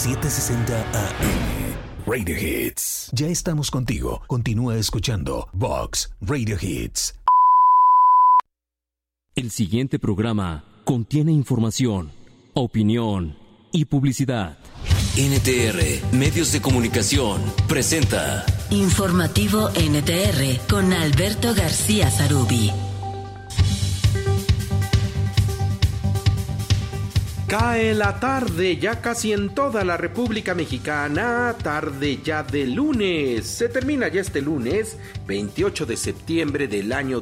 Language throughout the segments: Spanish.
760 AM. Radio Hits. Ya estamos contigo. Continúa escuchando Vox Radio Hits. El siguiente programa contiene información, opinión y publicidad. NTR Medios de Comunicación presenta Informativo NTR con Alberto García Zarubi. Cae la tarde ya casi en toda la República Mexicana, tarde ya de lunes. Se termina ya este lunes, 28 de septiembre del año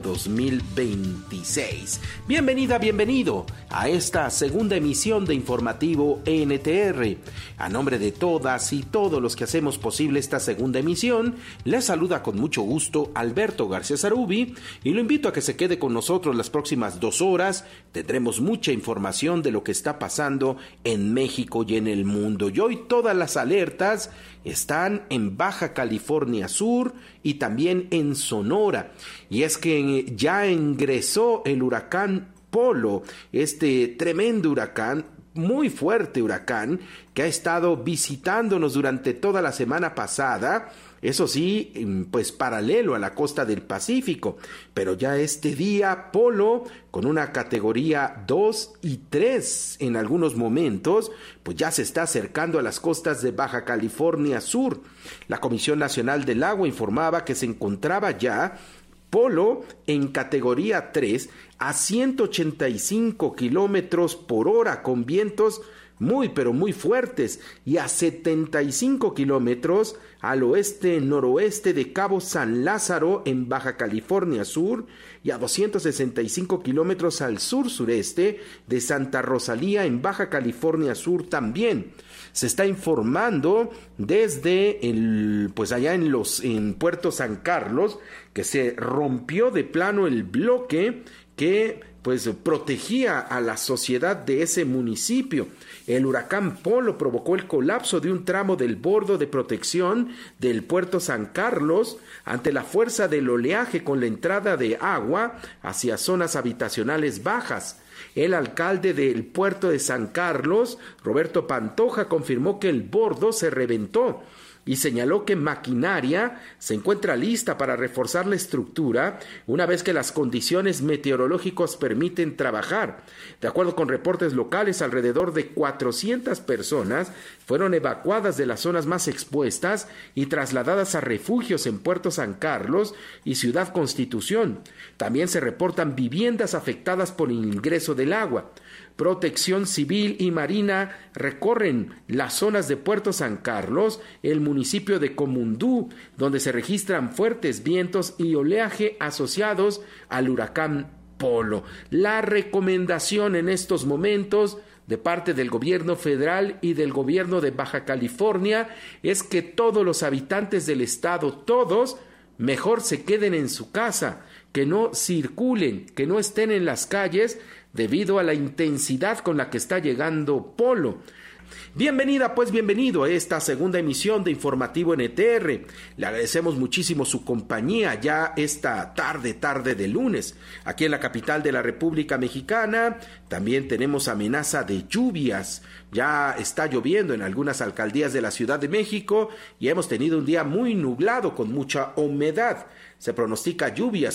2026. Bienvenida, bienvenido a esta segunda emisión de Informativo NTR. A nombre de todas y todos los que hacemos posible esta segunda emisión, les saluda con mucho gusto Alberto García Zarubi y lo invito a que se quede con nosotros las próximas 2 horas. Tendremos mucha información de lo que está pasando en México y en el mundo. Y hoy todas las alertas están en Baja California Sur y también en Sonora. Y es que ya ingresó el huracán Polo, este tremendo huracán, muy fuerte huracán, que ha estado visitándonos durante toda la semana pasada. Eso sí, pues paralelo a la costa del Pacífico, pero ya este día Polo, con una categoría 2 y 3 en algunos momentos, pues ya se está acercando a las costas de Baja California Sur. La Comisión Nacional del Agua informaba que se encontraba ya Polo en categoría 3 a 185 kilómetros por hora con vientos muy pero muy fuertes y a 75 kilómetros al oeste-noroeste de Cabo San Lázaro en Baja California Sur y a 265 kilómetros al sur-sureste de Santa Rosalía en Baja California Sur también. Se está informando desde allá en Puerto San Carlos que se rompió de plano el bloque que protegía a la sociedad de ese municipio. El huracán Polo provocó el colapso de un tramo del bordo de protección del Puerto San Carlos ante la fuerza del oleaje con la entrada de agua hacia zonas habitacionales bajas. El alcalde del puerto de San Carlos, Roberto Pantoja, confirmó que el bordo se reventó y señaló que maquinaria se encuentra lista para reforzar la estructura una vez que las condiciones meteorológicas permiten trabajar. De acuerdo con reportes locales, alrededor de 400 personas fueron evacuadas de las zonas más expuestas y trasladadas a refugios en Puerto San Carlos y Ciudad Constitución. También se reportan viviendas afectadas por el ingreso del agua. Protección Civil y Marina recorren las zonas de Puerto San Carlos, el municipio de Comundú, donde se registran fuertes vientos y oleaje asociados al huracán Polo. La recomendación en estos momentos de parte del gobierno federal y del gobierno de Baja California es que todos los habitantes del estado, todos, mejor se queden en su casa, que no circulen, que no estén en las calles debido a la intensidad con la que está llegando Polo. Bienvenida, pues bienvenido a esta segunda emisión de Informativo NTR. Le agradecemos muchísimo su compañía ya esta tarde de lunes. Aquí en la capital de la República Mexicana también tenemos amenaza de lluvias. Ya está lloviendo en algunas alcaldías de la Ciudad de México y hemos tenido un día muy nublado con mucha humedad. Se pronostica lluvias